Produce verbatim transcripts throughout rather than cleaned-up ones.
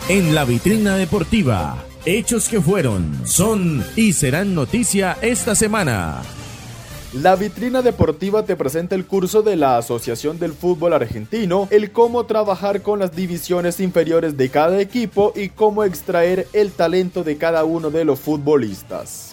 En la vitrina deportiva, hechos que fueron, son y serán noticia esta semana. La vitrina deportiva te presenta el curso de la Asociación del Fútbol Argentino, el cómo trabajar con las divisiones inferiores de cada equipo y cómo extraer el talento de cada uno de los futbolistas.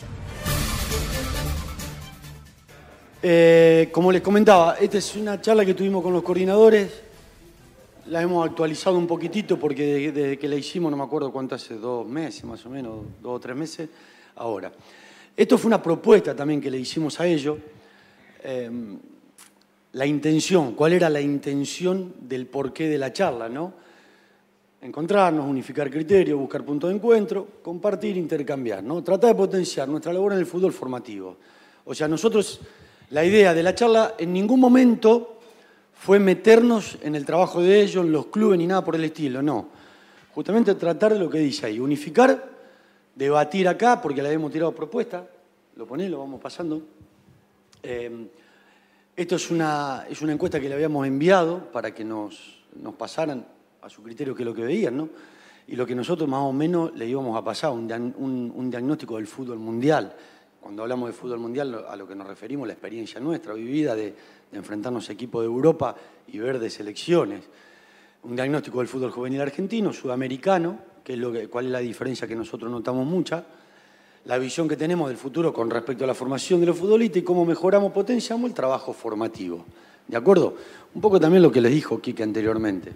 Eh, como les comentaba, esta es una charla que tuvimos con los coordinadores. La hemos actualizado un poquitito porque desde, desde que la hicimos, no me acuerdo cuánto, hace dos meses más o menos, dos o tres meses, ahora. Esto fue una propuesta también que le hicimos a ellos. Eh, la intención, ¿cuál era la intención del porqué de la charla, no? Encontrarnos, unificar criterios, buscar puntos de encuentro, compartir, intercambiar, ¿no? Tratar de potenciar nuestra labor en el fútbol formativo. O sea, nosotros, la idea de la charla en ningún momento fue meternos en el trabajo de ellos, en los clubes, ni nada por el estilo, no. Justamente tratar de lo que dice ahí, unificar, debatir acá, porque le habíamos tirado propuestas, lo ponés, lo vamos pasando. Eh, esto es una, es una encuesta que le habíamos enviado para que nos, nos pasaran a su criterio qué es lo que veían, ¿no? Y lo que nosotros más o menos le íbamos a pasar, un, un, un diagnóstico del fútbol mundial. Cuando hablamos de fútbol mundial, a lo que nos referimos, la experiencia nuestra, vivida de, de enfrentarnos a equipos de Europa y ver de selecciones. Un diagnóstico del fútbol juvenil argentino, sudamericano, que es lo que, cuál es la diferencia que nosotros notamos mucha, la visión que tenemos del futuro con respecto a la formación de los futbolistas y cómo mejoramos, potenciamos el trabajo formativo. ¿De acuerdo? Un poco también lo que les dijo Quique anteriormente.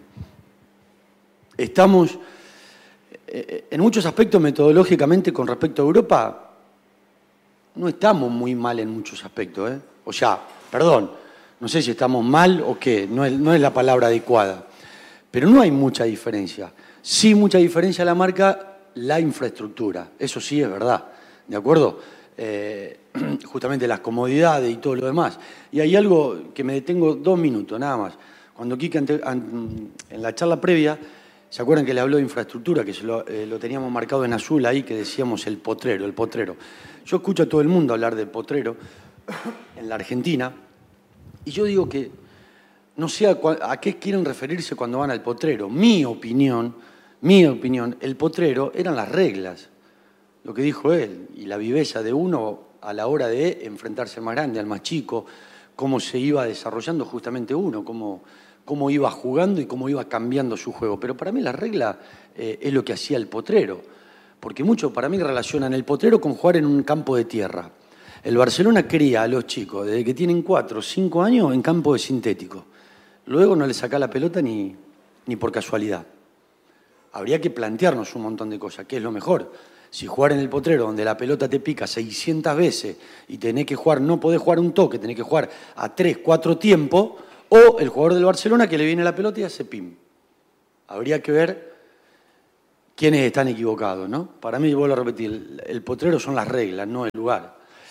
Estamos, eh, en muchos aspectos metodológicamente con respecto a Europa, no estamos muy mal en muchos aspectos, ¿eh? O sea, perdón, no sé si estamos mal o qué, no es, no es la palabra adecuada, pero no hay mucha diferencia. Sí, mucha diferencia la marca la infraestructura, eso sí es verdad, ¿de acuerdo? Eh, justamente las comodidades y todo lo demás. Y hay algo que me detengo dos minutos, nada más. Cuando Quique, ante, an, en la charla previa, ¿se acuerdan que le habló de infraestructura? Que se lo, eh, lo teníamos marcado en azul ahí, que decíamos el potrero, el potrero. Yo escucho a todo el mundo hablar del potrero en la Argentina, y yo digo que no sé a, a qué quieren referirse cuando van al potrero. Mi opinión, mi opinión, el potrero eran las reglas, lo que dijo él, y la viveza de uno a la hora de enfrentarse al más grande, al más chico, cómo se iba desarrollando justamente uno, cómo, cómo iba jugando y cómo iba cambiando su juego. Pero para mí la regla eh, es lo que hacía el potrero. Porque muchos para mí relacionan el potrero con jugar en un campo de tierra. El Barcelona cría a los chicos desde que tienen cuatro o cinco años en campo de sintético. Luego no les saca la pelota ni, ni por casualidad. Habría que plantearnos un montón de cosas. ¿Qué es lo mejor? Si jugar en el potrero donde la pelota te pica seiscientas veces y tenés que jugar, no podés jugar un toque, tenés que jugar a tres, cuatro tiempos, o el jugador del Barcelona que le viene la pelota y hace pim. Habría que ver quiénes están equivocados, ¿no? Para mí, vuelvo a repetir, el, el potrero son las reglas, no el lugar.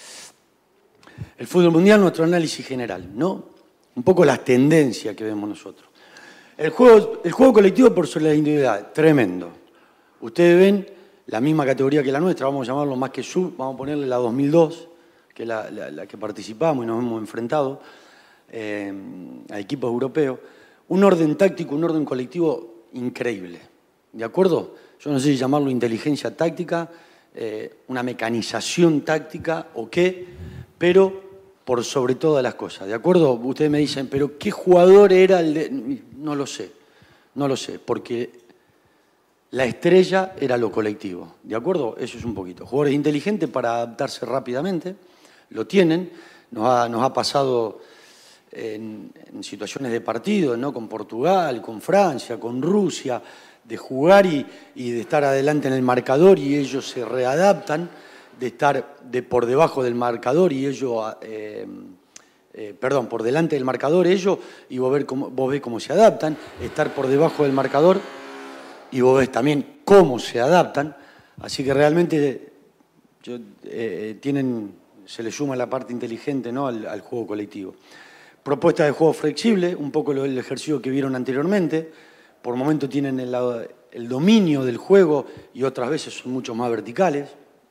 El fútbol mundial, nuestro análisis general, ¿no? Un poco las tendencias que vemos nosotros. El juego, el juego colectivo por sobre la individualidad, tremendo. Ustedes ven la misma categoría que la nuestra, vamos a llamarlo más que sub, vamos a ponerle la dos mil dos, que es la, la, la que participamos y nos hemos enfrentado eh, a equipos europeos. Un orden táctico, un orden colectivo increíble, ¿de acuerdo? Yo no sé si llamarlo inteligencia táctica, eh, una mecanización táctica o qué, pero por sobre todas las cosas, ¿de acuerdo? Ustedes me dicen, pero ¿qué jugador era el de...? No lo sé, no lo sé, porque la estrella era lo colectivo, ¿de acuerdo? Eso es un poquito. Jugadores inteligentes para adaptarse rápidamente, lo tienen, nos ha, nos ha pasado en, en situaciones de partido, ¿no? Con Portugal, con Francia, con Rusia, de jugar y, y de estar adelante en el marcador y ellos se readaptan, de estar de por debajo del marcador y ellos, eh, eh, perdón, por delante del marcador ellos y vos, ver cómo, vos ves cómo se adaptan, estar por debajo del marcador y vos ves también cómo se adaptan, así que realmente yo, eh, tienen, se les suma la parte inteligente, ¿no? al, al juego colectivo. Propuesta de juego flexible, un poco el ejercicio que vieron anteriormente. Por momentos tienen el, el dominio del juego y otras veces son mucho más verticales.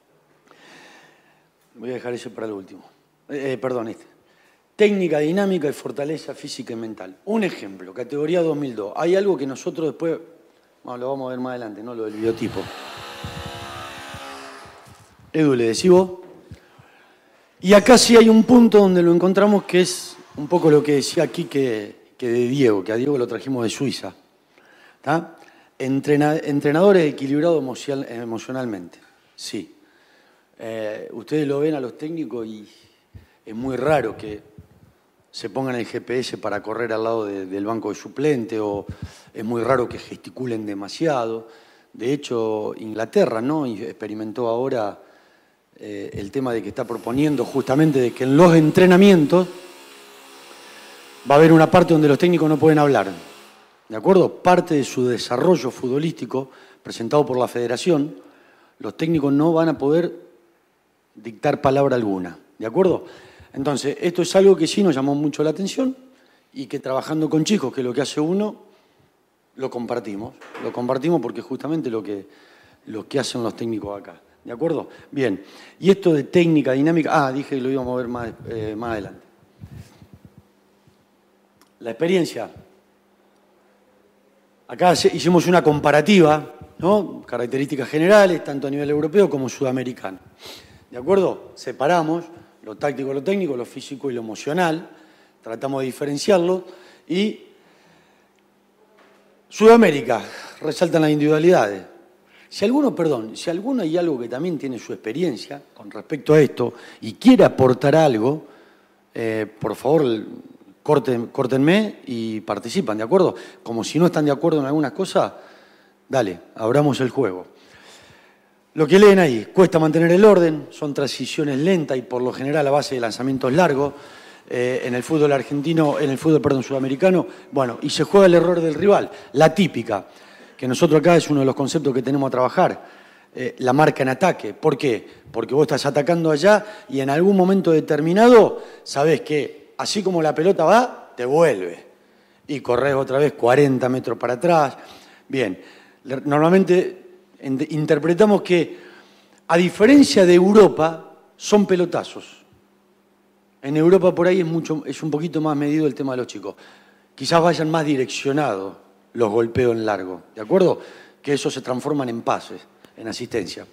Voy a dejar ese para el último. Eh, perdón, este. Técnica dinámica y fortaleza física y mental. Un ejemplo, categoría dos mil dos. Hay algo que nosotros después Bueno, lo vamos a ver más adelante, ¿no? Lo del biotipo. Edu, le decís vos. Y acá sí hay un punto donde lo encontramos que es un poco lo que decía aquí que, que de Diego, que a Diego lo trajimos de Suiza. ¿Está? Entrena, entrenadores equilibrados emocional, emocionalmente. Sí. Eh, ustedes lo ven a los técnicos y es muy raro que se pongan el G P S para correr al lado de, del banco de suplente, o es muy raro que gesticulen demasiado. De hecho, Inglaterra, ¿no?, experimentó ahora eh, el tema de que está proponiendo justamente de que en los entrenamientos va a haber una parte donde los técnicos no pueden hablar. ¿De acuerdo? Parte de su desarrollo futbolístico presentado por la federación, los técnicos no van a poder dictar palabra alguna. ¿De acuerdo? Entonces, esto es algo que sí nos llamó mucho la atención y que trabajando con chicos, que es lo que hace uno, lo compartimos. Lo compartimos porque es justamente lo que, lo que hacen los técnicos acá. ¿De acuerdo? Bien. Y esto de técnica, dinámica... Ah, dije que lo íbamos a ver más, eh, más adelante. La experiencia. Acá hicimos una comparativa, ¿no? Características generales, tanto a nivel europeo como sudamericano. ¿De acuerdo? Separamos lo táctico y lo técnico, lo físico y lo emocional. Tratamos de diferenciarlo. Y Sudamérica, resaltan las individualidades. Si alguno, perdón, si alguno hay algo que también tiene su experiencia con respecto a esto y quiere aportar algo, eh, por favor, corten, córtenme y participan, ¿de acuerdo? Como si no están de acuerdo en algunas cosas, dale, abramos el juego. Lo que leen ahí, cuesta mantener el orden, son transiciones lentas y por lo general a base de lanzamientos largos. Eh, en el fútbol argentino, en el fútbol, perdón, sudamericano, bueno, y se juega el error del rival, la típica, que nosotros acá es uno de los conceptos que tenemos a trabajar, eh, la marca en ataque. ¿Por qué? Porque vos estás atacando allá y en algún momento determinado sabés que así como la pelota va, te vuelve y corres otra vez cuarenta metros para atrás. Bien, normalmente interpretamos que, a diferencia de Europa, son pelotazos. En Europa por ahí es, mucho, es un poquito más medido el tema de los chicos. Quizás vayan más direccionados los golpeos en largo, ¿de acuerdo? Que esos se transforman en pases, en asistencia.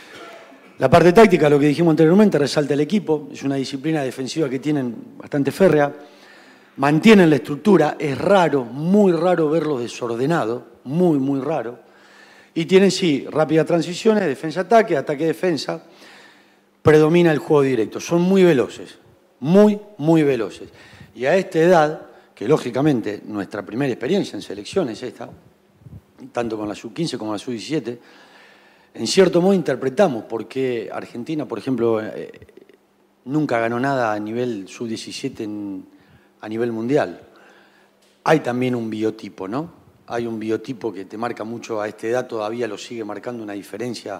La parte táctica, lo que dijimos anteriormente, resalta el equipo. Es una disciplina defensiva que tienen bastante férrea. Mantienen la estructura. Es raro, muy raro verlos desordenados. Muy, muy raro. Y tienen, sí, rápidas transiciones, defensa-ataque, ataque-defensa. Predomina el juego directo. Son muy veloces. Muy, muy veloces. Y a esta edad, que lógicamente nuestra primera experiencia en selección es esta, tanto con la sub quince como la sub diecisiete, en cierto modo interpretamos por qué Argentina, por ejemplo, eh, nunca ganó nada a nivel sub diecisiete en, a nivel mundial. Hay también un biotipo, ¿no? Hay un biotipo que te marca mucho a esta edad, todavía lo sigue marcando una diferencia,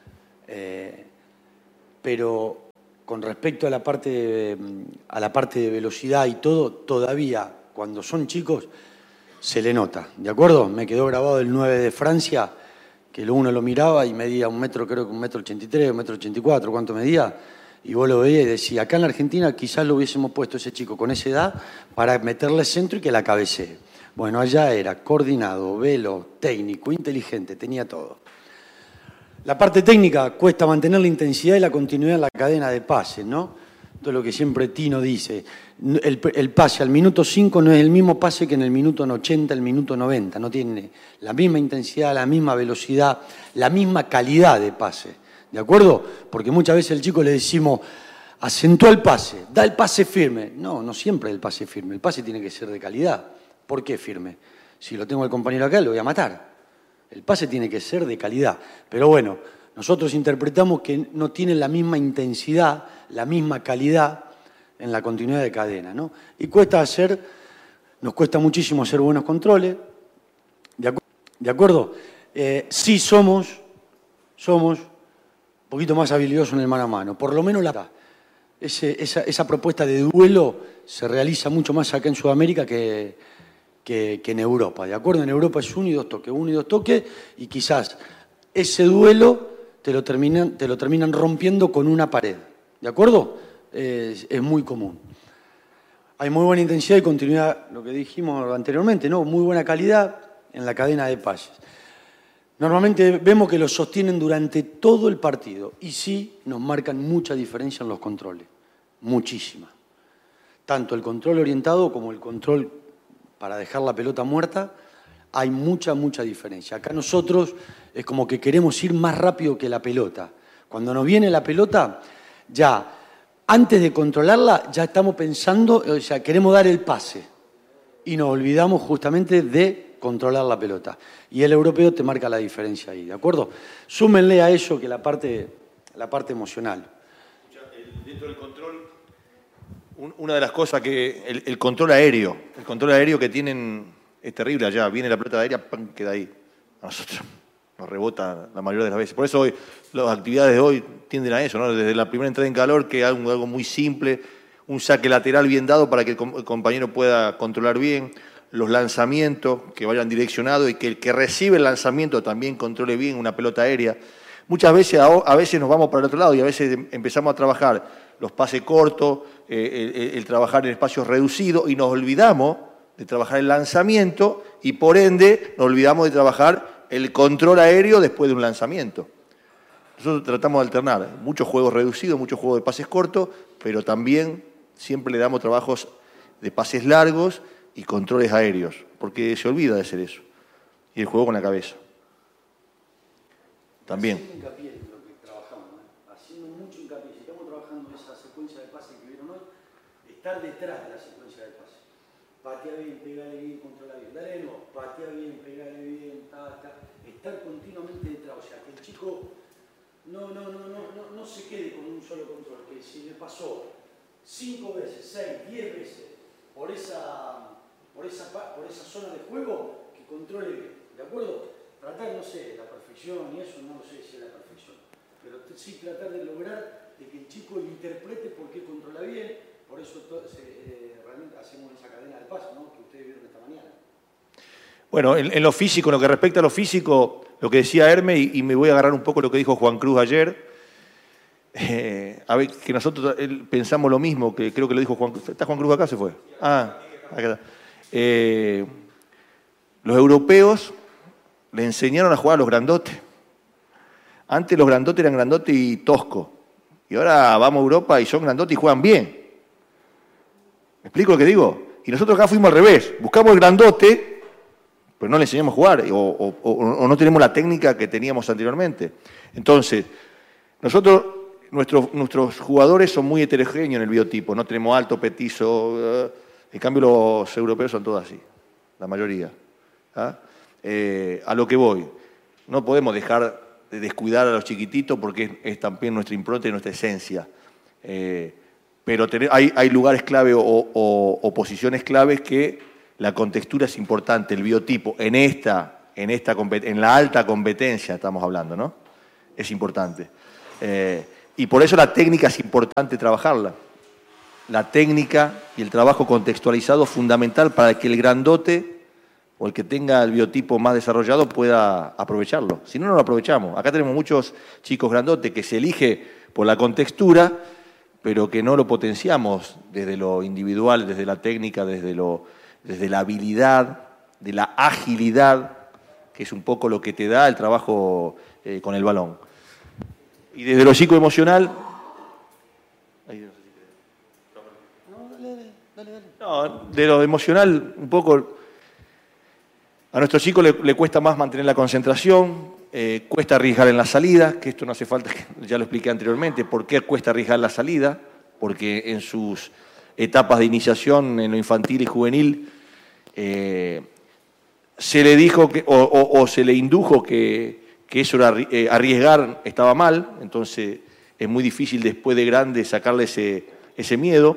eh, pero con respecto a la parte de, a la parte de velocidad y todo, todavía cuando son chicos se le nota, ¿de acuerdo? Me quedó grabado el nueve de Francia, que uno lo miraba y medía un metro, creo que un metro ochenta y tres, un metro ochenta y cuatro, ¿cuánto medía? Y vos lo veías y decías, acá en la Argentina quizás lo hubiésemos puesto ese chico con esa edad para meterle centro y que la cabecee. Bueno, allá era coordinado, veloz, técnico, inteligente, tenía todo. La parte técnica cuesta mantener la intensidad y la continuidad en la cadena de pases, ¿no? Esto es lo que siempre Tino dice. El, el pase al minuto cinco no es el mismo pase que en el minuto ochenta, el minuto noventa. No tiene la misma intensidad, la misma velocidad, la misma calidad de pase. ¿De acuerdo? Porque muchas veces al chico le decimos, acentúa el pase, da el pase firme. No, no siempre el pase firme. El pase tiene que ser de calidad. ¿Por qué firme? Si lo tengo al compañero acá, lo voy a matar. El pase tiene que ser de calidad. Pero bueno, nosotros interpretamos que no tiene la misma intensidad, la misma calidad en la continuidad de cadena, ¿no? Y cuesta hacer, nos cuesta muchísimo hacer buenos controles. ¿De, acu ¿de acuerdo? Eh, sí somos, somos un poquito más habilidosos en el mano a mano. Por lo menos la, ese, esa, esa propuesta de duelo se realiza mucho más acá en Sudamérica que, que, que en Europa. ¿De acuerdo? En Europa es uno y dos toques, uno y dos toques, y quizás ese duelo te lo terminan, te lo terminan rompiendo con una pared. ¿De acuerdo? Es, es muy común. Hay muy buena intensidad y continuidad, lo que dijimos anteriormente, ¿no? Muy buena calidad en la cadena de pases. Normalmente vemos que lo sostienen durante todo el partido y sí nos marcan mucha diferencia en los controles, muchísima. Tanto el control orientado como el control para dejar la pelota muerta, hay mucha, mucha diferencia. Acá nosotros es como que queremos ir más rápido que la pelota. Cuando nos viene la pelota, ya antes de controlarla, ya estamos pensando, o sea, queremos dar el pase y nos olvidamos justamente de controlar la pelota. Y el europeo te marca la diferencia ahí, ¿de acuerdo? Súmenle a eso que la parte, la parte emocional. Dentro del control, una de las cosas que el, el control aéreo, el control aéreo que tienen es terrible allá. Viene la pelota aérea, ¡pam!, queda ahí. A nosotros nos rebota la mayoría de las veces. Por eso hoy, las actividades de hoy tienden a eso, ¿no? Desde la primera entrada en calor, que es algo, algo muy simple, un saque lateral bien dado para que el, el compañero pueda controlar bien, los lanzamientos que vayan direccionados y que el que recibe el lanzamiento también controle bien una pelota aérea. Muchas veces, a, a veces nos vamos para el otro lado y a veces empezamos a trabajar los pases cortos, eh, el, el trabajar en espacios reducidos y nos olvidamos de trabajar el lanzamiento y por ende nos olvidamos de trabajar el control aéreo después de un lanzamiento. Nosotros tratamos de alternar muchos juegos reducidos, muchos juegos de pases cortos, pero también siempre le damos trabajos de pases largos y controles aéreos, porque se olvida de hacer eso. Y el juego con la cabeza. También. Haciendo hincapié en lo que trabajamos, ¿no? Haciendo mucho hincapié. Si estamos trabajando esa secuencia de pases que vieron hoy, estar detrás de la secuencia de pases. Patea bien, pegale bien, controla bien. Dale de nuevo, patea bien, pegale bien, ta, ta. Estar continuamente detrás. O sea, que el chico no, no, no, no, no, no se quede con un solo control. Que si le pasó cinco veces, seis, diez veces por esa, por esa, por esa zona de juego, que controle bien. ¿De acuerdo? Tratar, no sé, la perfección y eso, no sé si es la perfección. Pero sí tratar de lograr de que el chico interprete por qué controla bien. Por eso todo, se, eh, realmente hacemos esa cadena de paso, ¿no?, que ustedes vieron esta mañana. Bueno, en, en lo físico, en lo que respecta a lo físico, lo que decía Hermes, y, y me voy a agarrar un poco lo que dijo Juan Cruz ayer, eh, a ver, que nosotros él, pensamos lo mismo, que creo que lo dijo Juan Cruz. ¿Está Juan Cruz acá? ¿Se fue? Ah, acá está. Eh, los europeos le enseñaron a jugar a los grandotes. Antes los grandotes eran grandotes y toscos. Y ahora vamos a Europa y son grandotes y juegan bien. ¿Me explico lo que digo? Y nosotros acá fuimos al revés. Buscamos el grandote, pero no le enseñamos a jugar. O, o, o, o no tenemos la técnica que teníamos anteriormente. Entonces, nosotros, nuestros, nuestros jugadores son muy heterogéneos en el biotipo. No tenemos alto, petizo. En cambio, los europeos son todos así. La mayoría. ¿Ah? Eh, a lo que voy, no podemos dejar de descuidar a los chiquititos porque es, es también nuestra impronta y nuestra esencia. Eh, pero tener, hay, hay lugares clave o, o, o posiciones claves que la contextura es importante, el biotipo, en esta, en esta en la alta competencia estamos hablando, ¿no? Es importante. Eh, y por eso la técnica es importante trabajarla. La técnica y el trabajo contextualizado es fundamental para que el grandote o el que tenga el biotipo más desarrollado pueda aprovecharlo. Si no, no lo aprovechamos. Acá tenemos muchos chicos grandotes que se elige por la contextura, pero que no lo potenciamos desde lo individual, desde la técnica, desde, lo, desde la habilidad, de la agilidad, que es un poco lo que te da el trabajo eh, con el balón. Y desde lo psicoemocional... Ahí no sé si no, dale, dale, dale. No, de lo emocional, un poco... A nuestro chico le, le cuesta más mantener la concentración, eh, cuesta arriesgar en la salida, que esto no hace falta, ya lo expliqué anteriormente. ¿Por qué cuesta arriesgar la salida? Porque en sus etapas de iniciación, en lo infantil y juvenil, eh, se le dijo que, o, o, o se le indujo que, que eso era eh, arriesgar estaba mal, entonces es muy difícil después de grande sacarle ese, ese miedo.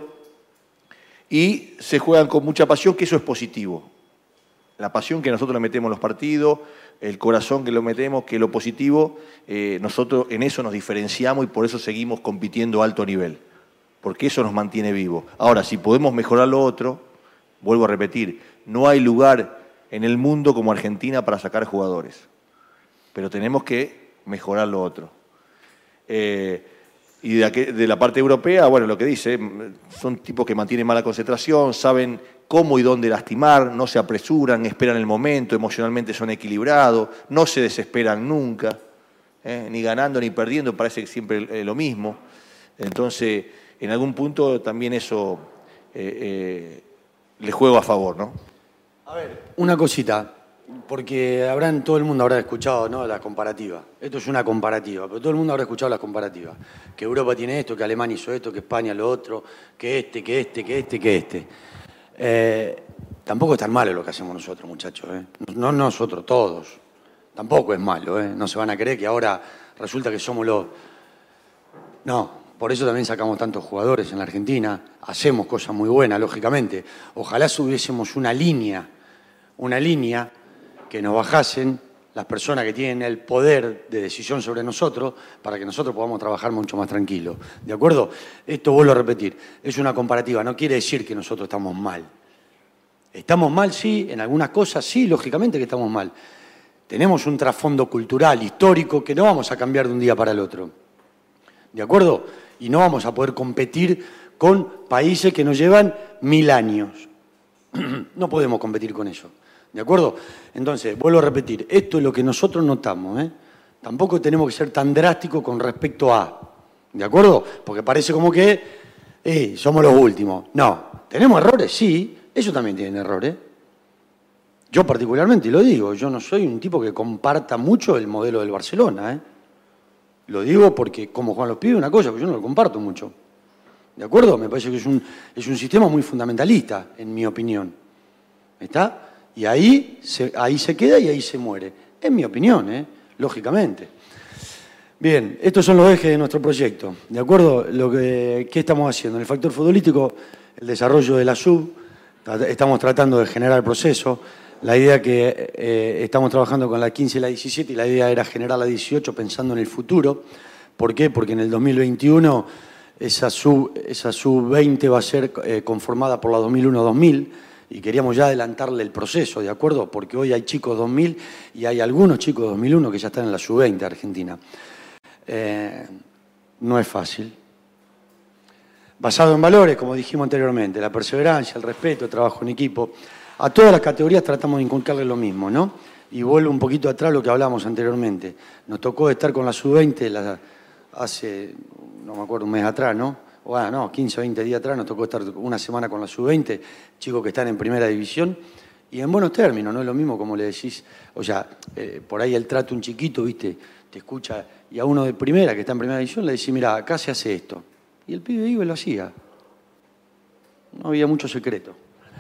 Y se juegan con mucha pasión, que eso es positivo. La pasión que nosotros le metemos en los partidos, el corazón que lo metemos, que lo positivo, eh, nosotros en eso nos diferenciamos y por eso seguimos compitiendo a alto nivel, porque eso nos mantiene vivos. Ahora, si podemos mejorar lo otro, vuelvo a repetir, no hay lugar en el mundo como Argentina para sacar jugadores, pero tenemos que mejorar lo otro. Eh, y de, aquí, de la parte europea, bueno, lo que dice, son tipos que mantienen mala concentración, saben cómo y dónde lastimar, no se apresuran, esperan el momento, emocionalmente son equilibrados, no se desesperan nunca, ¿eh? Ni ganando ni perdiendo, parece que siempre es lo mismo. Entonces, en algún punto también eso eh, eh, le juega a favor, ¿no? A ver, una cosita, porque habrán, todo el mundo habrá escuchado, ¿no?, la comparativa. Esto es una comparativa, pero todo el mundo habrá escuchado las comparativas. Que Europa tiene esto, que Alemania hizo esto, que España lo otro, que este, que este, que este, que este. Eh, tampoco es tan malo lo que hacemos nosotros, muchachos, ¿eh? No nosotros, todos. Tampoco es malo, ¿eh? No se van a creer que ahora resulta que somos los... No, por eso también sacamos tantos jugadores en la Argentina. Hacemos cosas muy buenas, lógicamente. Ojalá subiésemos una línea, una línea que nos bajasen las personas que tienen el poder de decisión sobre nosotros para que nosotros podamos trabajar mucho más tranquilos. ¿De acuerdo? Esto vuelvo a repetir, es una comparativa, no quiere decir que nosotros estamos mal. ¿Estamos mal? Sí, en algunas cosas sí, lógicamente que estamos mal. Tenemos un trasfondo cultural, histórico, que no vamos a cambiar de un día para el otro. ¿De acuerdo? Y no vamos a poder competir con países que nos llevan mil años. No podemos competir con eso. ¿De acuerdo? Entonces, vuelvo a repetir, esto es lo que nosotros notamos, ¿eh? Tampoco tenemos que ser tan drásticos con respecto a, ¿de acuerdo? Porque parece como que eh, somos los últimos. No, ¿tenemos errores? Sí, ellos también tienen errores. Yo particularmente lo digo, yo no soy un tipo que comparta mucho el modelo del Barcelona, ¿eh? Lo digo porque como Juan los pide una cosa, pues yo no lo comparto mucho. ¿De acuerdo? Me parece que es un, es un sistema muy fundamentalista, en mi opinión. ¿Está? Y ahí se, ahí se queda y ahí se muere. Es mi opinión, ¿eh? Lógicamente. Bien, estos son los ejes de nuestro proyecto. ¿De acuerdo? Lo que, ¿qué estamos haciendo? En el factor futbolístico, el desarrollo de la sub, estamos tratando de generar el proceso. La idea que eh, estamos trabajando con la quince y la diecisiete, y la idea era generar la dieciocho pensando en el futuro. ¿Por qué? Porque en el dos mil veintiuno esa sub, esa sub veinte va a ser eh, conformada por la dos mil uno dos mil, y queríamos ya adelantarle el proceso, ¿de acuerdo? Porque hoy hay chicos dos mil y hay algunos chicos dos mil uno que ya están en la sub veinte Argentina. Eh, no es fácil. Basado en valores, como dijimos anteriormente, la perseverancia, el respeto, el trabajo en equipo. A todas las categorías tratamos de inculcarle lo mismo, ¿no? Y vuelvo un poquito atrás a lo que hablamos anteriormente. Nos tocó estar con la sub veinte la, hace, no me acuerdo, un mes atrás, ¿no? Bueno, no, quince o veinte días atrás nos tocó estar una semana con la sub veinte, chicos que están en primera división, y en buenos términos, no es lo mismo como le decís, o sea, eh, por ahí el trato un chiquito, ¿viste? Te escucha, y a uno de primera que está en primera división le decís, mira, acá se hace esto. Y el pibe iba y lo hacía. No había mucho secreto.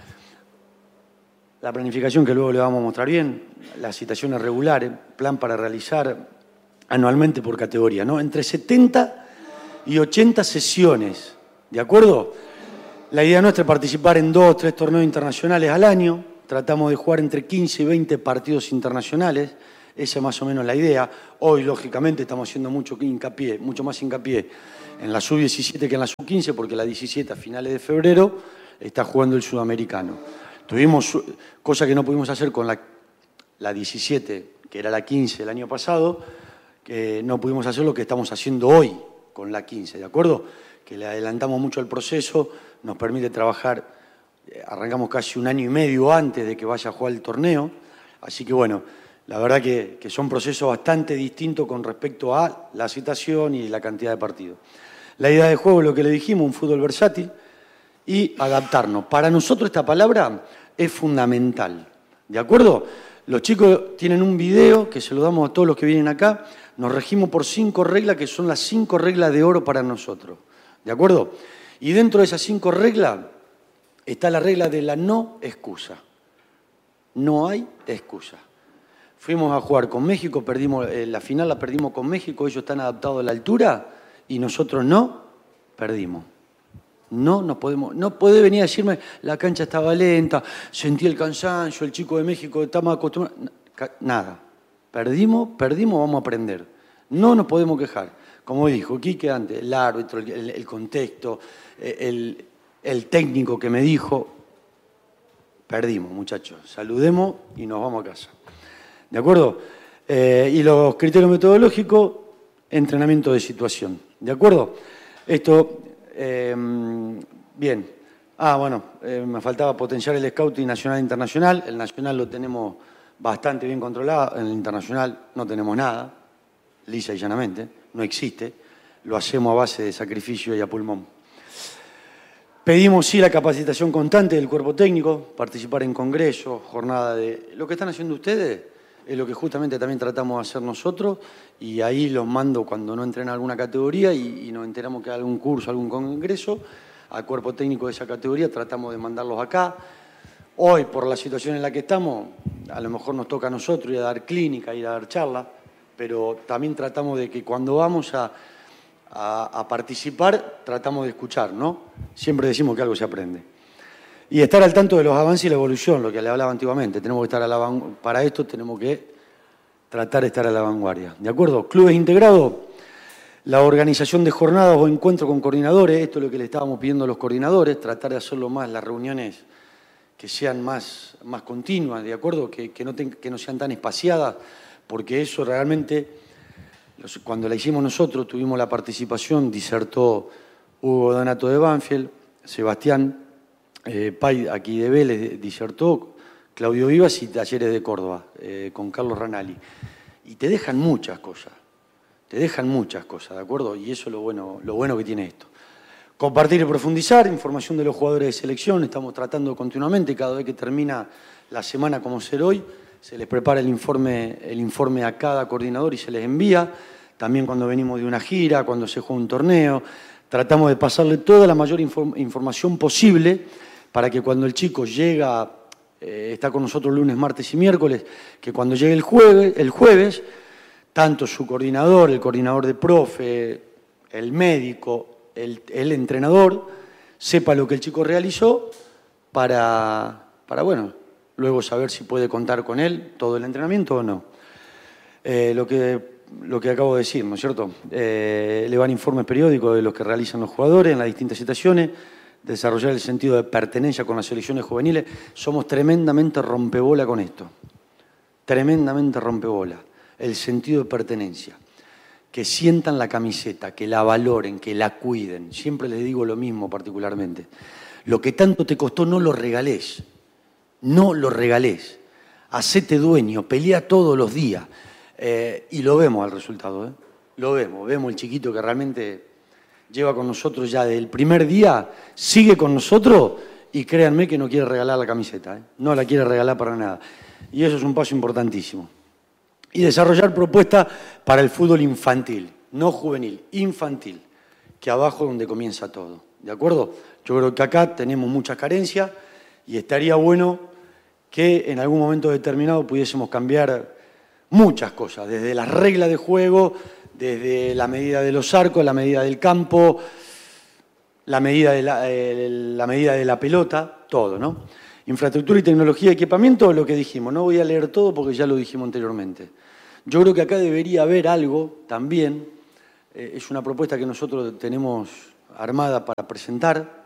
La planificación que luego le vamos a mostrar bien, las citaciones regulares, plan para realizar anualmente por categoría, ¿no? Entre setenta y ochenta sesiones, ¿de acuerdo? La idea nuestra es participar en dos o tres torneos internacionales al año. Tratamos de jugar entre quince y veinte partidos internacionales. Esa es más o menos la idea. Hoy, lógicamente, estamos haciendo mucho hincapié, mucho más hincapié en la sub diecisiete que en la sub quince, porque la diecisiete a finales de febrero está jugando el sudamericano. Tuvimos cosas que no pudimos hacer con la, la diecisiete, que era la quince el año pasado, que no pudimos hacer lo que estamos haciendo hoy con la quince, ¿de acuerdo? Que le adelantamos mucho el proceso, nos permite trabajar, arrancamos casi un año y medio antes de que vaya a jugar el torneo, así que bueno, la verdad que, que son procesos bastante distintos con respecto a la citación y la cantidad de partidos. La idea de juego es lo que le dijimos, un fútbol versátil y adaptarnos. Para nosotros esta palabra es fundamental, ¿de acuerdo? Los chicos tienen un video que se lo damos a todos los que vienen acá. Nos regimos por cinco reglas que son las cinco reglas de oro para nosotros, ¿de acuerdo? Y dentro de esas cinco reglas está la regla de la no excusa. No hay excusa. Fuimos a jugar con México, perdimos, eh, la final la perdimos con México, ellos están adaptados a la altura y nosotros no, perdimos. No, no podemos, no puede venir a decirme la cancha estaba lenta, sentí el cansancio, el chico de México está más acostumbrado. Nada. Perdimos, perdimos, vamos a aprender. No nos podemos quejar. Como dijo Quique antes, el árbitro, el, el contexto, el, el técnico que me dijo, perdimos, muchachos. Saludemos y nos vamos a casa. ¿De acuerdo? Eh, y los criterios metodológicos, entrenamiento de situación. ¿De acuerdo? Esto, eh, bien, Ah, bueno, eh, me faltaba potenciar el scouting nacional e internacional. El nacional lo tenemos bastante bien controlado, en el internacional no tenemos nada, lisa y llanamente, no existe. Lo hacemos a base de sacrificio y a pulmón. Pedimos sí la capacitación constante del cuerpo técnico, participar en congresos, jornada de... Lo que están haciendo ustedes es lo que justamente también tratamos de hacer nosotros, y ahí los mando cuando no entren a alguna categoría y, y nos enteramos que hay algún curso, algún congreso, al cuerpo técnico de esa categoría tratamos de mandarlos acá. Hoy, por la situación en la que estamos, a lo mejor nos toca a nosotros ir a dar clínica, ir a dar charla, pero también tratamos de que cuando vamos a, a, a participar, tratamos de escuchar, ¿no? Siempre decimos que algo se aprende. Y estar al tanto de los avances y la evolución, lo que le hablaba antiguamente. Tenemos que estar a la van... Para esto tenemos que tratar de estar a la vanguardia. ¿De acuerdo? Clubes integrados, la organización de jornadas o encuentros con coordinadores, esto es lo que le estábamos pidiendo a los coordinadores, tratar de hacerlo más, las reuniones que sean más, más continuas, ¿de acuerdo? Que, que, no ten, que no sean tan espaciadas, porque eso realmente, cuando la hicimos nosotros, tuvimos la participación, disertó Hugo Donato de Banfield, Sebastián eh, Pay, aquí de Vélez, disertó, Claudio Vivas y Talleres de Córdoba, eh, con Carlos Ranali. Y te dejan muchas cosas, te dejan muchas cosas, ¿de acuerdo? Y eso es lo bueno, lo bueno que tiene esto. Compartir y profundizar, información de los jugadores de selección, estamos tratando continuamente, cada vez que termina la semana como ser hoy, se les prepara el informe, el informe a cada coordinador y se les envía, también cuando venimos de una gira, cuando se juega un torneo, tratamos de pasarle toda la mayor inform- información posible para que cuando el chico llega, eh, está con nosotros lunes, martes y miércoles, que cuando llegue el jueves, el jueves, tanto su coordinador, el coordinador de profe, el médico, El, el entrenador sepa lo que el chico realizó para, para, bueno, luego saber si puede contar con él todo el entrenamiento o no. Eh, lo, que, lo que acabo de decir, ¿no es cierto? Eh, le van informes periódicos de los que realizan los jugadores en las distintas situaciones, desarrollar el sentido de pertenencia con las selecciones juveniles. Somos tremendamente rompebola con esto, tremendamente rompebola, el sentido de pertenencia. Que sientan la camiseta, que la valoren, que la cuiden. Siempre les digo lo mismo particularmente. Lo que tanto te costó no lo regalés, no lo regalés. Hacete dueño, pelea todos los días. Eh, y lo vemos al resultado, ¿eh? Lo vemos, vemos el chiquito que realmente lleva con nosotros ya desde el primer día, sigue con nosotros y créanme que no quiere regalar la camiseta, ¿eh? No la quiere regalar para nada. Y eso es un paso importantísimo. Y desarrollar propuestas para el fútbol infantil, no juvenil, infantil, que abajo es donde comienza todo, ¿de acuerdo? Yo creo que acá tenemos muchas carencias y estaría bueno que en algún momento determinado pudiésemos cambiar muchas cosas, desde las reglas de juego, desde la medida de los arcos, la medida del campo, la medida de la, eh, la medida de la pelota, todo, ¿no? Infraestructura y tecnología y equipamiento, lo que dijimos. No voy a leer todo porque ya lo dijimos anteriormente. Yo creo que acá debería haber algo también, eh, es una propuesta que nosotros tenemos armada para presentar.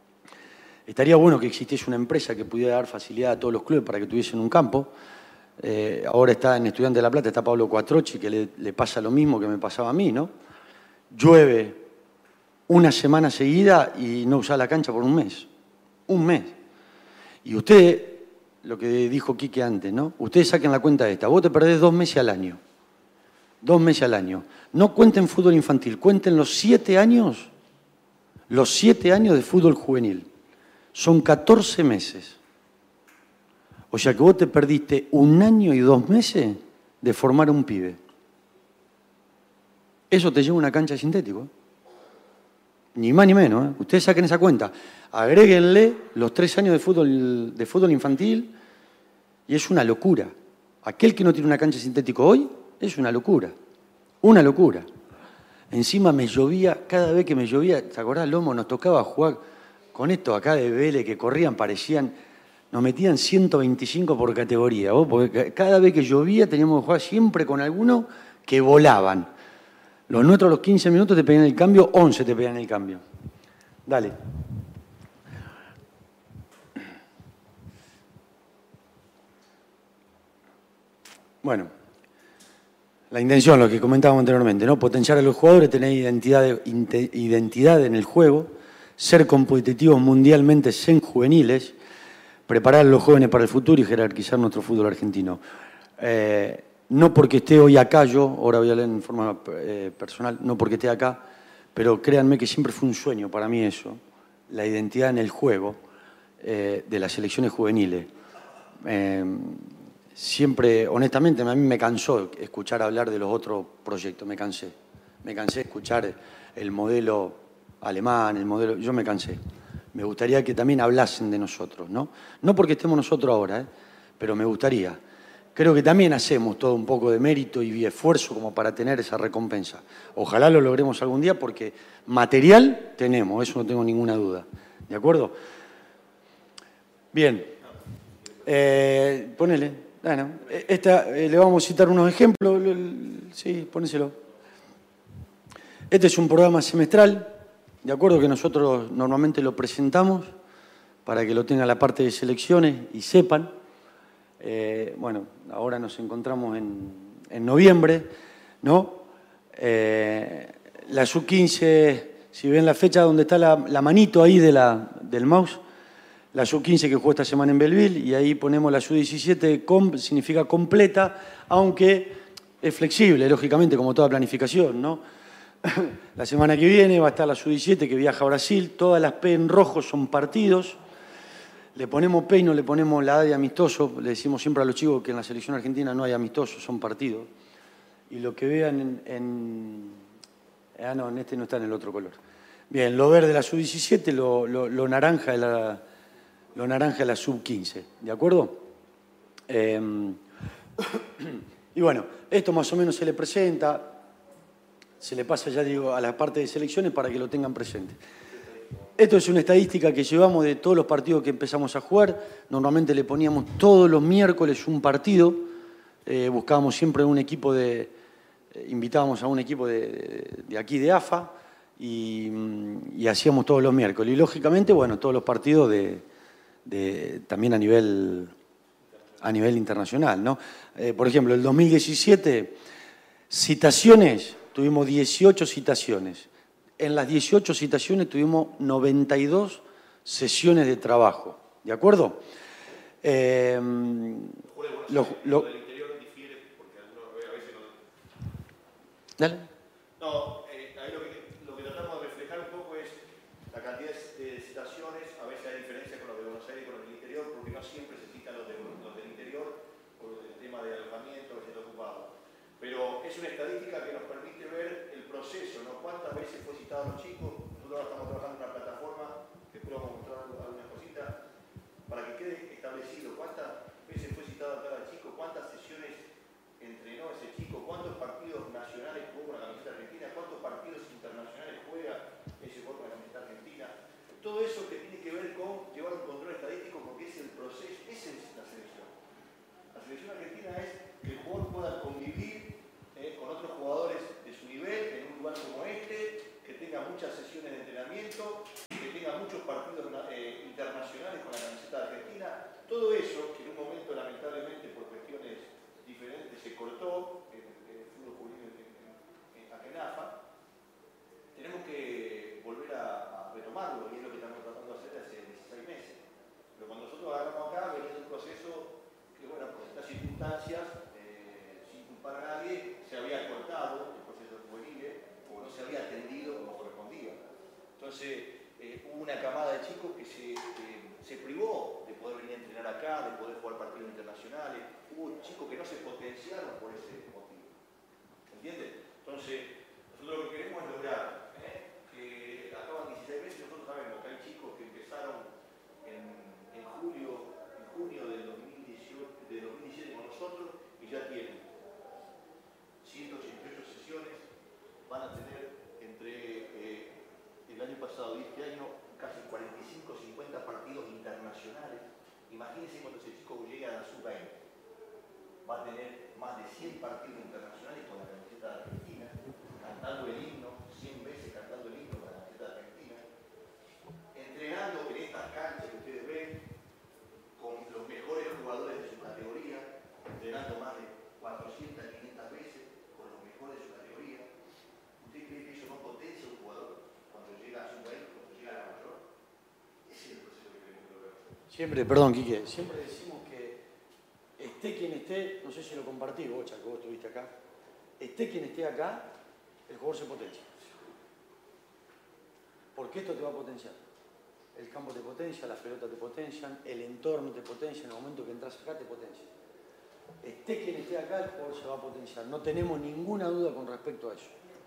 Estaría bueno que existiese una empresa que pudiera dar facilidad a todos los clubes para que tuviesen un campo. Eh, ahora está en Estudiantes de La Plata, está Pablo Cuatrochi, que le, le pasa lo mismo que me pasaba a mí, ¿no? Llueve una semana seguida y no usa la cancha por un mes. Un mes. Y usted, lo que dijo Quique antes, ¿no? Ustedes saquen la cuenta de esta. Vos te perdés dos meses al año. Dos meses al año. No cuenten fútbol infantil, cuenten los siete años, los siete años de fútbol juvenil. Son catorce meses. O sea que vos te perdiste un año y dos meses de formar un pibe. Eso te lleva a una cancha de sintético, ¿eh? Ni más ni menos, ¿eh? Ustedes saquen esa cuenta. Agréguenle los tres años de fútbol, de fútbol infantil y es una locura. Aquel que no tiene una cancha sintético hoy es una locura. Una locura. Encima me llovía, cada vez que me llovía, ¿te acordás, Lomo? Nos tocaba jugar con estos acá de Vélez que corrían, parecían, nos metían ciento veinticinco por categoría, ¿vos? Porque cada vez que llovía teníamos que jugar siempre con algunos que volaban. Los nuestros a los quince minutos te pedían el cambio, once te pedían el cambio. Dale. Bueno, la intención, lo que comentábamos anteriormente, ¿no? Potenciar a los jugadores, tener identidad, identidad en el juego, ser competitivos mundialmente en juveniles, preparar a los jóvenes para el futuro y jerarquizar nuestro fútbol argentino. Eh, no porque esté hoy acá yo, ahora voy a leer en forma eh, personal, no porque esté acá, pero créanme que siempre fue un sueño para mí eso, la identidad en el juego eh, de las selecciones juveniles. Eh, siempre, honestamente, a mí me cansó escuchar hablar de los otros proyectos, me cansé. Me cansé de escuchar el modelo alemán, el modelo... Yo me cansé. Me gustaría que también hablasen de nosotros, ¿no? No porque estemos nosotros ahora, ¿eh? Pero me gustaría. Creo que también hacemos todo un poco de mérito y esfuerzo como para tener esa recompensa. Ojalá lo logremos algún día porque material tenemos, eso no tengo ninguna duda. ¿De acuerdo? Bien. Eh, ponele. Bueno, esta, eh, le vamos a citar unos ejemplos. Sí, póneselo. Este es un programa semestral, de acuerdo, que nosotros normalmente lo presentamos para que lo tenga la parte de selecciones y sepan. Eh, bueno, ahora nos encontramos en, en noviembre, ¿no? Eh, la sub quince, si ven la fecha donde está la, la manito ahí de la, del mouse, la sub quince que jugó esta semana en Belleville, y ahí ponemos la sub diecisiete, com, significa completa, aunque es flexible, lógicamente, como toda planificación, ¿no? La semana que viene va a estar la sub diecisiete que viaja a Brasil, todas las P en rojo son partidos. Le ponemos P y no le ponemos la A de amistoso. Le decimos siempre a los chicos que en la selección argentina no hay amistosos, son partidos. Y lo que vean en... en ah, no, en este no está en el otro color. Bien, lo verde de la sub diecisiete, lo, lo, lo, naranja de la, lo naranja de la sub quince. ¿De acuerdo? Eh, y bueno, esto más o menos se le presenta, se le pasa, ya digo, a la parte de selecciones para que lo tengan presente. Esto es una estadística que llevamos de todos los partidos que empezamos a jugar. Normalmente le poníamos todos los miércoles un partido. Eh, buscábamos siempre un equipo de... Eh, invitábamos a un equipo de, de, de aquí de A F A y, y hacíamos todos los miércoles. Y lógicamente, bueno, todos los partidos de, de, también a nivel, a nivel internacional, ¿no? Eh, por ejemplo, el dos mil diecisiete, citaciones, tuvimos dieciocho citaciones. En las dieciocho citaciones tuvimos noventa y dos sesiones de trabajo, ¿de acuerdo? Eh, lo, lo, del interior difiere porque algunos a veces no... Dale. No, eh, ahí lo que, lo que tratamos de reflejar un poco es la cantidad de citaciones, a veces hay diferencia con los de Buenos Aires y con los del interior, porque no siempre se citan los, de, los del interior por el tema de alojamiento, que se está ocupado. Pero es una estadística que nos permite ver el proceso, ¿no? Cuántas veces fue citado a los chicos. Nosotros ahora estamos trabajando en una plataforma, que después vamos a mostrar algunas cositas, para que quede establecido cuántas veces fue citado a cada chico, cuántas sesiones entrenó ese chico, cuántos partidos nacionales jugó con la camiseta argentina, cuántos partidos internacionales juega ese jugador con la camiseta argentina. Todo eso que tiene que ver con llevar un control estadístico, porque es el proceso, esa es la selección. La selección argentina es que el jugador pueda convivir eh, con otros jugadores de su nivel en un lugar como este, que tenga muchas sesiones de entrenamiento, que tenga muchos partidos eh, internacionales con la camiseta argentina. Todo eso, que en un momento lamentablemente por cuestiones diferentes se cortó en el fútbol juvenil en, en, en, en A F A, tenemos que volver a, a retomarlo, y es lo que estamos tratando de hacer hace dieciséis meses. Pero cuando nosotros agarramos acá, venía un proceso que, bueno, por estas circunstancias, eh, sin culpar a nadie, se había cortado el proceso juvenil o no se había atendido como correspondía. Entonces, eh, hubo una camada de chicos que se, eh, se privó de poder venir a entrenar acá, de poder jugar partidos internacionales. Hubo chicos que no se potenciaron por ese motivo. ¿Entiendes? Entonces, nosotros lo que queremos es lograr ¿eh? que acaban dieciséis meses. Nosotros sabemos que hay chicos que empezaron en, en julio, en junio del dos mil dieciocho, de dos mil diecisiete con nosotros y ya tienen ciento ochenta y ocho sesiones. Van a tener entre eh, el año pasado y este año casi cuarenta y cinco, cincuenta partidos internacionales. Imagínense cuando ese chico llegue a la sub veinte. Va a tener más de cien partidos internacionales con la camiseta de Argentina, cantando el himno, cien veces cantando el himno con la camiseta de Argentina, entrenando en estas canchas que ustedes ven, con los mejores jugadores de su categoría, entrenando más de cuatrocientas, quinientas veces con los mejores de su categoría. ¿Usted cree que eso no potencia a un jugador cuando llega a su país, cuando llega a la mayor? Siempre, perdón, Quique, siempre decimos que esté quien esté, no sé si lo compartí, Bocha, que vos estuviste acá, esté quien esté acá, el jugador se potencia. Porque esto te va a potenciar. El campo te potencia, las pelotas te potencian, el entorno te potencia, en el momento que entras acá te potencia. Esté quien esté acá, el jugador se va a potenciar. No tenemos ninguna duda con respecto a eso.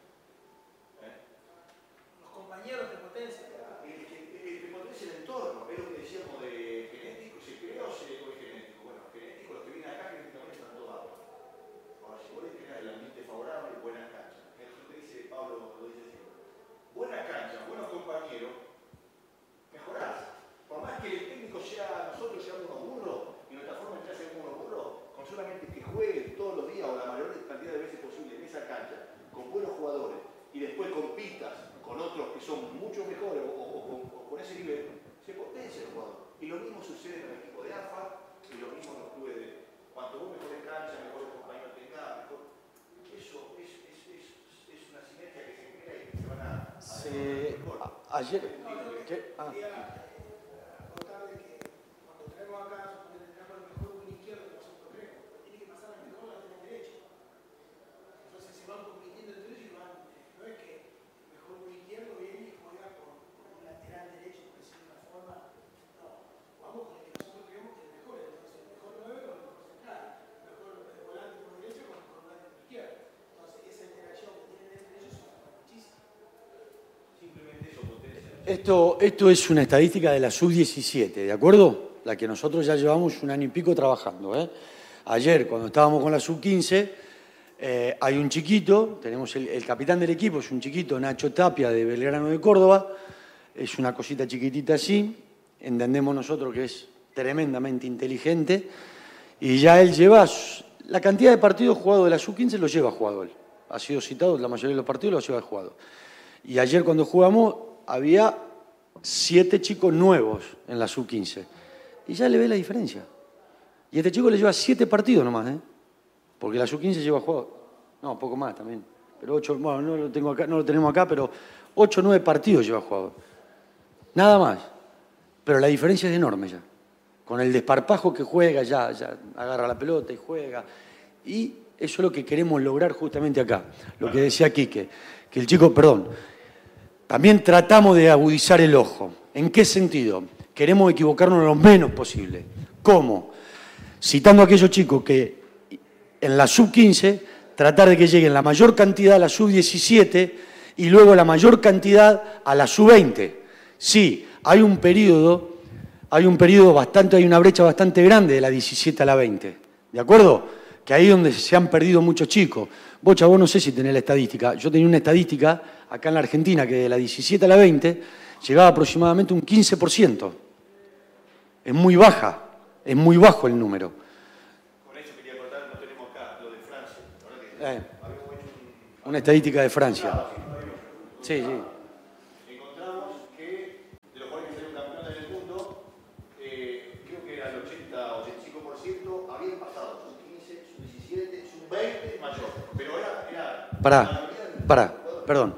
Los compañeros te potencian. El que, el que potencia el entorno, es lo que decíamos de genético, ¿se crea o se o es genético? Bueno, genético, los que vienen acá genéticamente están todos. Ahora, si vos le creas el ambiente favorable, buenas canchas. Es lo que dice Pablo, lo dice siempre. Buenas canchas, buenos compañeros, mejorás. Por más que el técnico sea, nosotros seamos unos burros, y nuestra forma de entrar sea unos burros, con solamente que jueguen todos los días o la mayor cantidad de veces posible en esa cancha, con buenos jugadores, y después compitas con otros que son mucho mejores o, o, o, o con ese nivel, se potencia el jugador. Y lo mismo sucede en el equipo de A F A y lo mismo en los clubes de... Cuanto vos mejor en cancha, mejor compañero tengas, mejor... Eso es, es, es, es una sinergia que se crea y que se van a... a Se... a, ayer... ¿Qué? Ah. Contar de que cuando tenemos acá, cuando tenemos el mejor win izquierdo que nosotros tenemos, tiene que pasar al mejor lateral derecho. Entonces se van compitiendo entre ellos y van. No es que el mejor win izquierdo viene y juega con, con un lateral derecho, por decirlo de una forma. No, vamos con el que nosotros creemos que es el mejor. Entonces el mejor nueve con el mejor central, el mejor volante por derecho con el volante por izquierda. Entonces esa interacción que tienen entre ellos se va muchísimo. Simplemente eso potencia. Esto, esto es una estadística de la sub diecisiete, ¿de acuerdo? La que nosotros ya llevamos un año y pico trabajando, ¿eh? Ayer, cuando estábamos con la sub quince, eh, hay un chiquito, tenemos el, el capitán del equipo, es un chiquito, Nacho Tapia, de Belgrano de Córdoba, es una cosita chiquitita así, entendemos nosotros que es tremendamente inteligente, y ya él lleva, la cantidad de partidos jugados de la sub quince lo lleva jugado él. Ha sido citado, la mayoría de los partidos lo lleva jugado. Y ayer cuando jugamos había siete chicos nuevos en la sub quince. Y ya le ve la diferencia. Y este chico le lleva siete partidos nomás, ¿eh? Porque la sub quince lleva jugado. No, poco más también. Pero ocho, bueno, no lo, tengo acá, no lo tenemos acá, pero ocho o nueve partidos lleva jugado. Nada más. Pero la diferencia es enorme ya. Con el desparpajo que juega, ya, ya agarra la pelota y juega. Y eso es lo que queremos lograr justamente acá. Lo que decía Quique. Que el chico, perdón, también tratamos de agudizar el ojo. ¿En qué sentido? Queremos equivocarnos lo menos posible. ¿Cómo? Citando a aquellos chicos que en la sub quince tratar de que lleguen la mayor cantidad a la sub diecisiete y luego la mayor cantidad a la sub veinte. Sí, hay un periodo, hay un periodo bastante, hay una brecha bastante grande de la diecisiete a la veinte. ¿De acuerdo? Que ahí es donde se han perdido muchos chicos. Bocha, vos no sé si tenés la estadística. Yo tenía una estadística acá en la Argentina que de la diecisiete a la veinte llegaba aproximadamente un quince por ciento. Es muy baja, es muy bajo el número. Con eso quería contar, no tenemos acá lo de Francia. Eh, una estadística de Francia. Sí, sí. Encontramos que de los jugadores que salieron campeones del mundo, eh, creo que era el ochenta o ochenta y cinco por ciento habían pasado sub quince, sub diecisiete, sub veinte mayor. Pero era... era Pará, pará, perdón.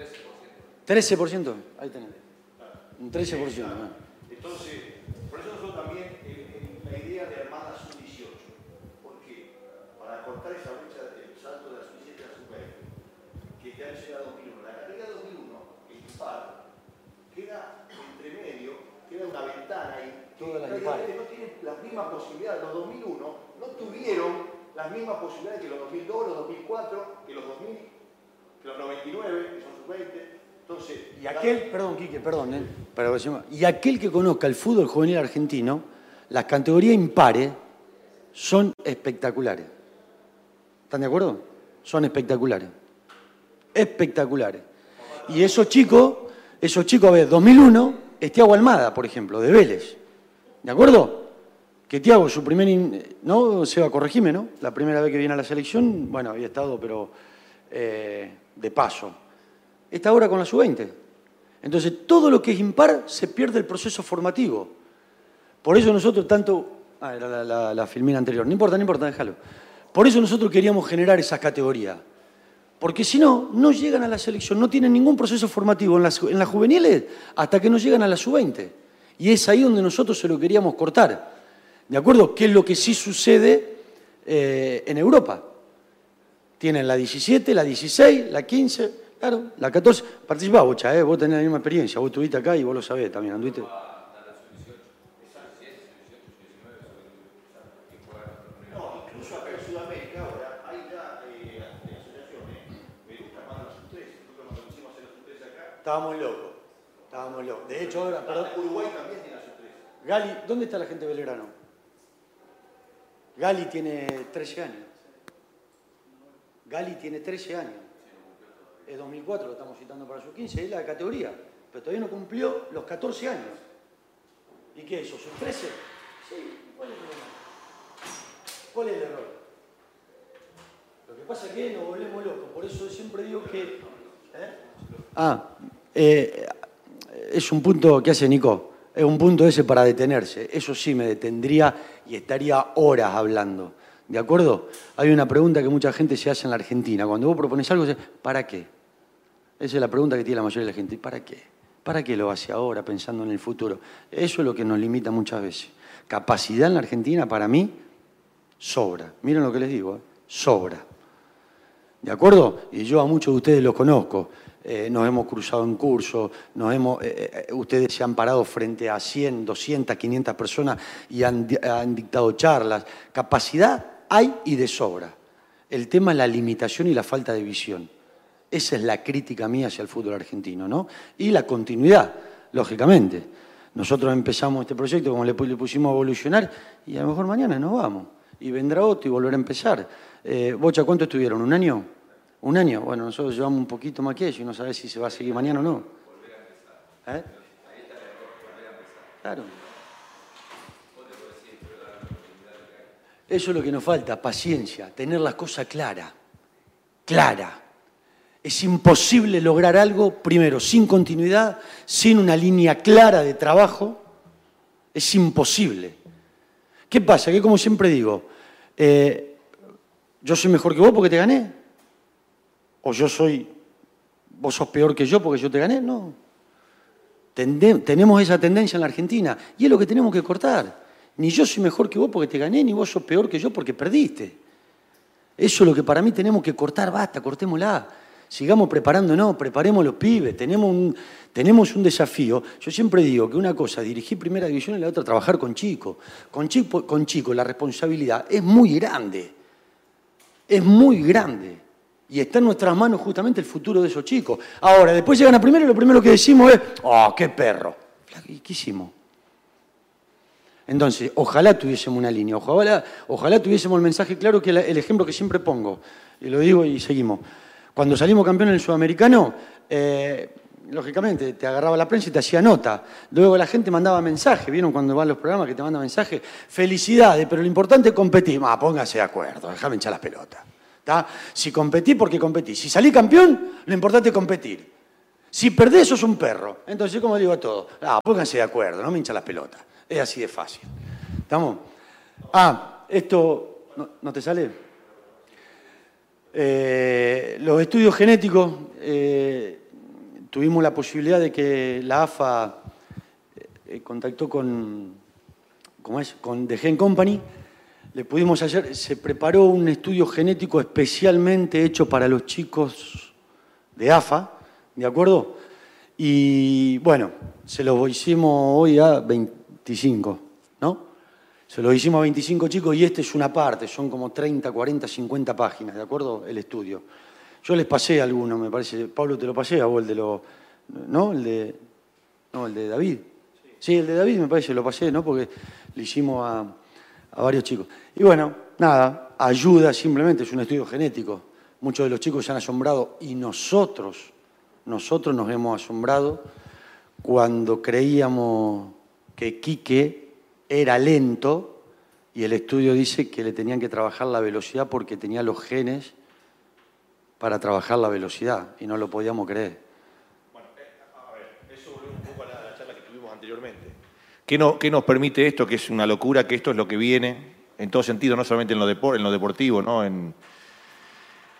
trece por ciento. Ahí tenés. Un trece por ciento. ¿no? Entonces, por eso nosotros también eh, la idea de armar la sub dieciocho. ¿Por qué? Para cortar esa brecha del salto de la sub diecisiete a la sub veinte, que este año será dos mil uno. La categoría dos mil uno, el impar, queda entre medio, queda una ventana ahí. Todas las impares no tienen las mismas posibilidades. Los dos mil uno no tuvieron las mismas posibilidades que los dos mil dos, los dos mil cuatro, que los dos mil, que los noventa y nueve, que son sub veinte. Entonces, y aquel, perdón, Quique, perdón, ¿eh? Para y aquel que conozca el fútbol juvenil argentino, las categorías impares son espectaculares. ¿Están de acuerdo? Son espectaculares. Espectaculares. Y esos chicos, esos chicos, a ver, dos mil uno, es Thiago Almada, por ejemplo, de Vélez. ¿De acuerdo? Que Thiago, su primer, in... no, Seba, corregime, ¿no? La primera vez que viene a la selección, bueno, había estado, pero eh, de paso. Está ahora con la sub veinte. Entonces, todo lo que es impar se pierde el proceso formativo. Por eso nosotros tanto... Ah, era la, la, la filmina anterior. No importa, no importa, déjalo. Por eso nosotros queríamos generar esas categorías. Porque si no, no llegan a la selección, no tienen ningún proceso formativo en las, en las juveniles hasta que no llegan a la sub veinte. Y es ahí donde nosotros se lo queríamos cortar. ¿De acuerdo? ¿Qué es lo que sí sucede eh, en Europa? Tienen la diecisiete, la dieciséis, la quince, claro, la catorce. Participá, Bocha, ¿eh? Vos tenés la misma experiencia, vos estuviste acá y vos lo sabés también, anduviste. Estábamos locos, estábamos locos. De hecho, ahora, perdón. Uruguay también tiene sus tres. Gali, ¿dónde está la gente de Belgrano? Gali tiene trece años. Gali tiene trece años. Es dos mil cuatro, lo estamos citando para sus quince, es la categoría. Pero todavía no cumplió los catorce años. ¿Y qué es eso? ¿Sus trece? Sí, ¿cuál es el problema? ¿Cuál es el error? Lo que pasa es que nos volvemos locos. Por eso siempre digo que... ¿eh? Ah, eh, es un punto que hace Nico. Es un punto ese para detenerse. Eso sí me detendría y estaría horas hablando. ¿De acuerdo? Hay una pregunta que mucha gente se hace en la Argentina. Cuando vos propones algo, dices, ¿para qué? Esa es la pregunta que tiene la mayoría de la gente. ¿Para qué? ¿Para qué lo hace ahora pensando en el futuro? Eso es lo que nos limita muchas veces. Capacidad en la Argentina, para mí, sobra. Miren lo que les digo, ¿eh? Sobra. ¿De acuerdo? Y yo a muchos de ustedes los conozco. Eh, nos hemos cruzado en cursos, nos hemos, eh, eh, ustedes se han parado frente a cien, doscientas, quinientas personas y han, han dictado charlas. Capacidad hay y de sobra. El tema es la limitación y la falta de visión. Esa es la crítica mía hacia el fútbol argentino, ¿no? Y la continuidad, lógicamente. Nosotros empezamos este proyecto, como le, le pusimos a evolucionar, y a lo mejor mañana nos vamos. Y vendrá otro y volverá a empezar. Eh, Bocha, ¿cuánto estuvieron? ¿Un año? ¿Un año? Bueno, nosotros llevamos un poquito más que eso y no sabés si se va a seguir mañana o no. ¿Eh? Claro. Eso es lo que nos falta, paciencia, tener las cosas claras. Clara. Es imposible lograr algo, primero, sin continuidad, sin una línea clara de trabajo. Es imposible. ¿Qué pasa? Que como siempre digo, eh, yo soy mejor que vos porque te gané. O yo soy, vos sos peor que yo porque yo te gané. No. Tende, tenemos esa tendencia en la Argentina y es lo que tenemos que cortar. Ni yo soy mejor que vos porque te gané, ni vos sos peor que yo porque perdiste. Eso es lo que para mí tenemos que cortar. Basta, cortémosla. Sigamos preparándonos, preparemos los pibes. Tenemos un, tenemos un desafío. Yo siempre digo que una cosa es dirigir primera división y la otra trabajar con chicos. Con chicos, con chicos la responsabilidad es muy grande. Es muy grande. Y está en nuestras manos justamente el futuro de esos chicos. Ahora, después llegan a primero y lo primero que decimos es, ¡oh, qué perro! ¿Y qué hicimos? Entonces, ojalá tuviésemos una línea, ojalá, ojalá tuviésemos el mensaje claro, que el ejemplo que siempre pongo, y lo digo y seguimos. Cuando salimos campeones en el Sudamericano, eh, lógicamente te agarraba la prensa y te hacía nota. Luego la gente mandaba mensajes, ¿vieron cuando van los programas que te mandan mensajes? Felicidades, pero lo importante es competir. Ah, pónganse de acuerdo, déjame hinchar las pelotas. ¿Tá? Si competí, porque competí. Si salí campeón, lo importante es competir. Si perdés, sos un perro. Entonces, como digo a todos, ah, pónganse de acuerdo, no me hincha las pelotas. Es así de fácil. ¿Estamos? Ah, esto, ¿no, ¿no te sale? Eh, los estudios genéticos, eh, tuvimos la posibilidad de que la A F A eh, contactó con, ¿cómo es? Con The Gen Company. Le pudimos hacer, se preparó un estudio genético especialmente hecho para los chicos de A F A, ¿de acuerdo? Y bueno, se lo hicimos hoy a veinticinco, ¿no? Se lo hicimos a veinticinco chicos y este es una parte, son como treinta, cuarenta, cincuenta páginas, ¿de acuerdo? El estudio. Yo les pasé algunos, me parece. Pablo, te lo pasé a vos, el de los... ¿No? El de... No, el de David. Sí, el de David me parece, lo pasé, ¿no? Porque le hicimos a... a varios chicos. Y bueno, nada, ayuda simplemente, es un estudio genético. Muchos de los chicos se han asombrado y nosotros, nosotros nos hemos asombrado cuando creíamos que Quique era lento y el estudio dice que le tenían que trabajar la velocidad porque tenía los genes para trabajar la velocidad y no lo podíamos creer. Bueno, a ver, eso volvió un poco a la charla que tuvimos anteriormente. ¿Qué, no, ¿Qué nos permite esto? Que es una locura, que esto es lo que viene, en todo sentido, no solamente en lo, depor, en lo deportivo, ¿no? En,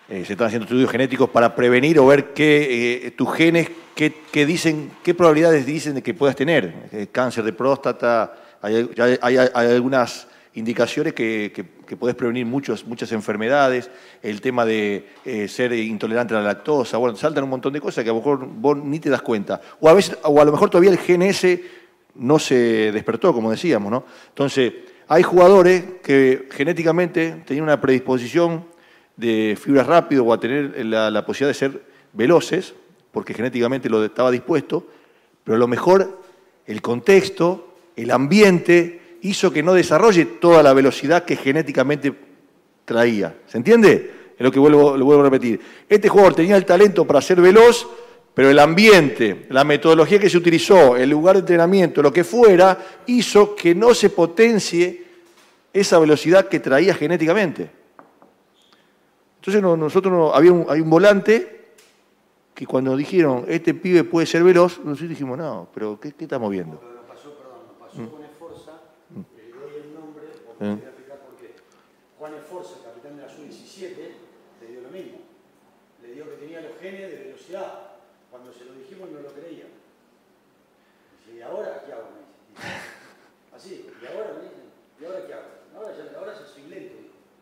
Eh, se están haciendo estudios genéticos para prevenir o ver qué, eh, tus genes, qué, qué, dicen, qué probabilidades dicen de que puedas tener. Eh, cáncer de próstata, hay, hay, hay, hay algunas indicaciones que, que, que podés prevenir muchos, muchas enfermedades, el tema de eh, ser intolerante a la lactosa, bueno, saltan un montón de cosas que a lo mejor vos ni te das cuenta. O a, veces, o a lo mejor todavía el gen ese no se despertó, como decíamos, ¿no? Entonces, hay jugadores que genéticamente tenían una predisposición de fibras rápido o a tener la, la posibilidad de ser veloces, porque genéticamente lo estaba dispuesto, pero a lo mejor el contexto, el ambiente, hizo que no desarrolle toda la velocidad que genéticamente traía. ¿Se entiende? Es lo que vuelvo, lo vuelvo a repetir. Este jugador tenía el talento para ser veloz, pero el ambiente, la metodología que se utilizó, el lugar de entrenamiento, lo que fuera, hizo que no se potencie esa velocidad que traía genéticamente. Entonces no, nosotros no, había un, hay un volante que cuando dijeron, este pibe puede ser veloz, nosotros dijimos, no, pero ¿qué, qué estamos viendo? Nos pasó, perdón, nos pasó mm. con Esforza, mm. le doy el nombre, porque mm. voy a explicar por qué. Juan Esforza, capitán de la sub diecisiete, le dio lo mismo. Le dio que tenía los genes de velocidad. Cuando se lo dijimos no lo creía. Dice, ¿y ahora qué hago? Me dice. Así, ¿y ahora? Me dicen, ¿y ahora qué hago? Ahora ya, ahora ya soy lento.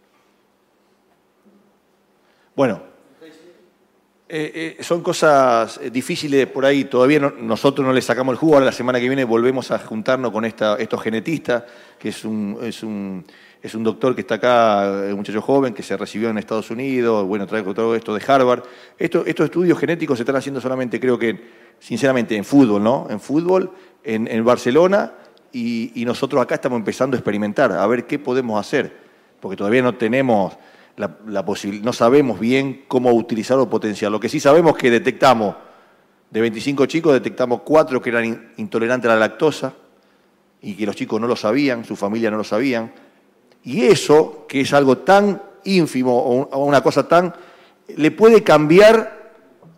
Bueno, eh, eh, son cosas difíciles por ahí, todavía no, nosotros no le sacamos el jugo, ahora la semana que viene volvemos a juntarnos con esta, estos genetistas, que es un, es, un, es un doctor que está acá, un muchacho joven que se recibió en Estados Unidos, bueno, trae todo esto de Harvard. Esto, estos estudios genéticos se están haciendo solamente, creo que, sinceramente, en fútbol, ¿no? En fútbol, en, en Barcelona, y, y nosotros acá estamos empezando a experimentar, a ver qué podemos hacer, porque todavía no tenemos... La, la no sabemos bien cómo utilizar o potenciar. Lo que sí sabemos es que detectamos, de veinticinco chicos, detectamos cuatro que eran in, intolerantes a la lactosa y que los chicos no lo sabían, su familia no lo sabían. Y eso, que es algo tan ínfimo o, o una cosa tan... le puede cambiar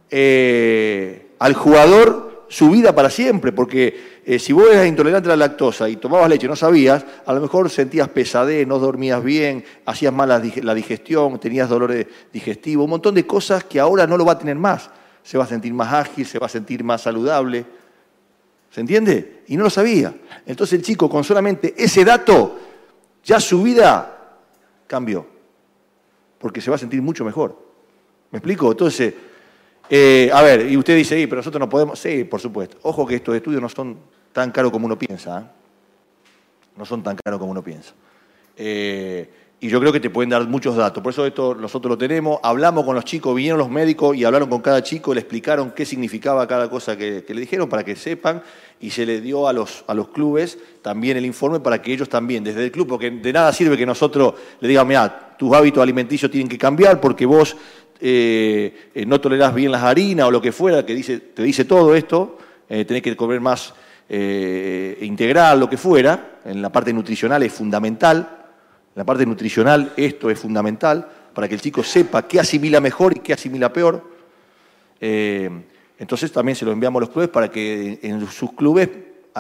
eh, al jugador su vida para siempre, porque eh, si vos eras intolerante a la lactosa y tomabas leche y no sabías, a lo mejor sentías pesadez, no dormías bien, hacías mal la digestión, tenías dolores digestivos, un montón de cosas que ahora no lo va a tener más. Se va a sentir más ágil, se va a sentir más saludable. ¿Se entiende? Y no lo sabía. Entonces el chico con solamente ese dato, ya su vida cambió, porque se va a sentir mucho mejor. ¿Me explico? Entonces... Eh, a ver, y usted dice, sí, pero nosotros no podemos... Sí, por supuesto. Ojo que estos estudios no son tan caros como uno piensa. ¿eh? No son tan caros como uno piensa. Eh, y yo creo que te pueden dar muchos datos. Por eso esto nosotros lo tenemos. Hablamos con los chicos, vinieron los médicos y hablaron con cada chico, le explicaron qué significaba cada cosa que, que le dijeron para que sepan. Y se le dio a los, a los clubes también el informe para que ellos también, desde el club, porque de nada sirve que nosotros le digamos, mira, tus hábitos alimenticios tienen que cambiar porque vos... Eh, eh, no tolerás bien las harinas o lo que fuera, que dice, te dice todo esto, eh, tenés que comer más eh, integral, lo que fuera, en la parte nutricional es fundamental, en la parte nutricional esto es fundamental, para que el chico sepa qué asimila mejor y qué asimila peor. Eh, entonces también se lo enviamos a los clubes para que en sus clubes